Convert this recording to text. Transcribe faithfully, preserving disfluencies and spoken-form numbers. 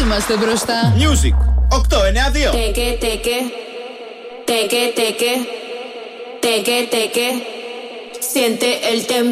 είμαστε μπροστά. Music οκτώ εννιά δύο. Τέκε, τέκε, τέκε, τέκε, τέκε, τέκε. Siente el temblor.